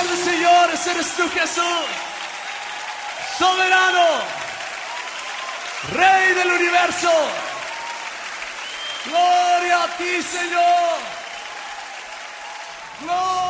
Señor de señores, eres tú, Jesús. Soberano, Rey del universo. Gloria a ti, Señor. Gloria.